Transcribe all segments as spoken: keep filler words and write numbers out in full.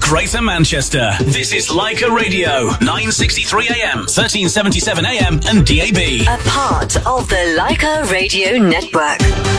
Greater Manchester. This is Leica Radio, nine sixty-three A M, thirteen seventy-seven A M and D A B. A part of the Leica Radio Network.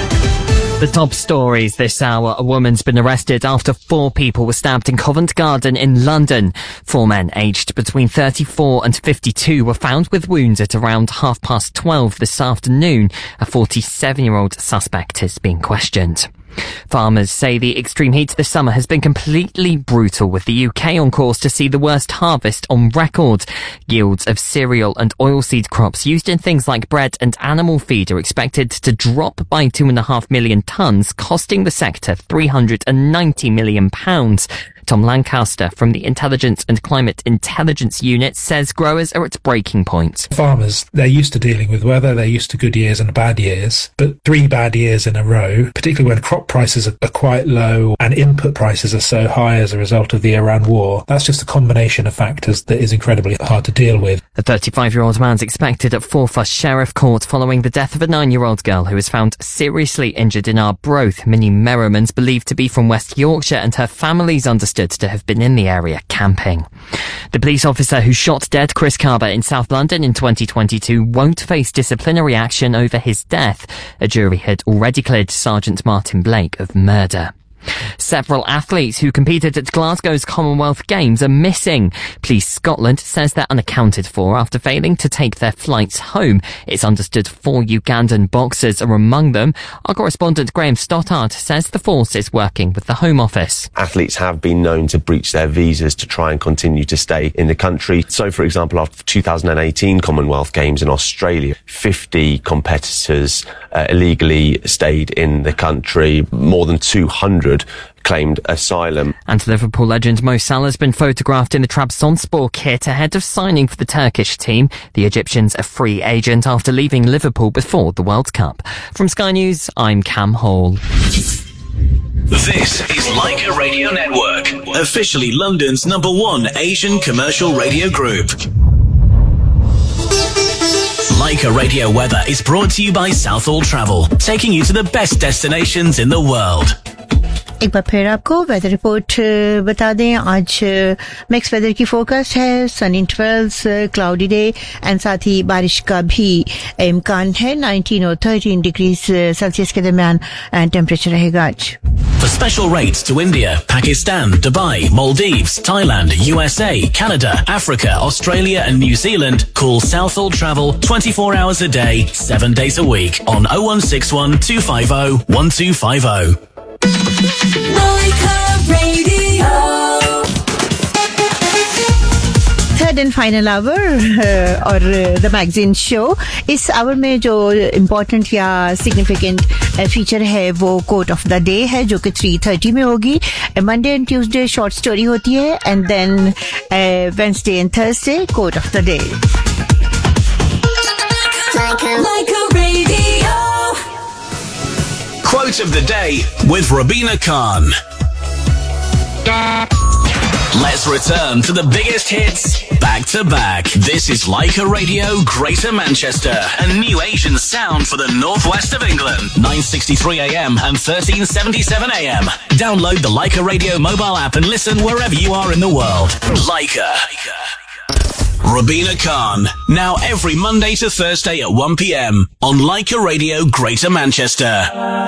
The top stories this hour. A woman's been arrested after four people were stabbed in Covent Garden in London. Four men aged between thirty-four and fifty-two were found with wounds at around half past twelve this afternoon. A forty-seven-year-old suspect is being questioned. Farmers say the extreme heat this summer has been completely brutal, with the U K on course to see the worst harvest on record. Yields of cereal and oilseed crops used in things like bread and animal feed are expected to drop by two and a half million tonnes, costing the sector three hundred ninety million pounds. Tom Lancaster from the Intelligence and Climate Intelligence Unit says growers are at breaking point. Farmers, they're used to dealing with weather, they're used to good years and bad years, but three bad years in a row, particularly when crop prices are quite low and input prices are so high as a result of the Iran war, that's just a combination of factors that is incredibly hard to deal with. The thirty-five-year-old man's expected at Forfar Sheriff Court following the death of a nine-year-old girl who was found seriously injured in Arbroath. Minnie Merriman's believed to be from West Yorkshire, and her family's understood to have been in the area camping. The police officer who shot dead Chris Carver in South London in twenty twenty-two won't face disciplinary action over his death. A jury had already cleared Sergeant Martin Blake of murder. Several athletes who competed at Glasgow's Commonwealth Games are missing. Police Scotland says they're unaccounted for after failing to take their flights home. It's understood four Ugandan boxers are among them. Our correspondent Graham Stoddart says the force is working with the Home Office. Athletes have been known to breach their visas to try and continue to stay in the country. So, for example, after the two thousand eighteen Commonwealth Games in Australia, fifty competitors uh, illegally stayed in the country. More than two hundred claimed asylum. And Liverpool legend Mo Salah's been photographed in the Trabzonspor kit ahead of signing for the Turkish team. The Egyptian's a free agent after leaving Liverpool before the World Cup. From Sky News, I'm Cam Hall. This is Leica Radio Network, officially London's number one Asian commercial radio group. Leica Radio Weather is brought to you by Southall Travel, taking you to the best destinations in the world. एक बार फिर आपको weather report बता दें. आज mix weather की focus है, सन intervals, cloudy day and साथ ही बारिश का भी इम्कान है. नाइनटीन और थर्टीन डिग्री सेल्सियस के दरमियान टेम्परेचर रहेगा आज. For special rates to India, Pakistan, Dubai, Maldives, Thailand, U S A, Canada, Africa, Australia and New Zealand, call Southall Travel twenty-four hours a day, seven days a week on oh one six one, two five oh, one two five oh. Leica Radio. Third and final our और the magazine show. इस our में जो important या significant feature है वो coat of the day है, जो कि थ्री थर्टी में होगी. Monday and Tuesday short story होती है, and then Wednesday and Thursday coat of the day. Leica Radio. Quote of the day with Rabina Khan. Let's return to the biggest hits back to back. This is Leica Radio Greater Manchester, a new Asian sound for the northwest of England. nine sixty-three A M and thirteen seventy-seven A M. Download the Leica Radio mobile app and listen wherever you are in the world. Leica. Rabina Khan, now every Monday to Thursday at one P M on Leica Radio Greater Manchester.